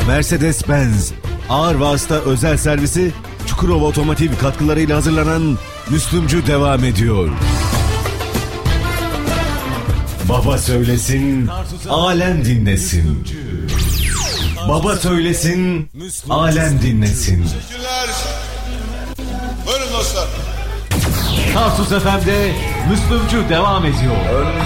Mercedes-Benz ağır vasıta özel servisi Çukurova Otomotiv katkılarıyla hazırlanan Müslümcü devam ediyor. Baba söylesin, alem dinlesin. Baba söylesin, alem dinlesin. Teşekkürler. Buyurun dostlar. Tarsus FM'de Müslümcü devam ediyor.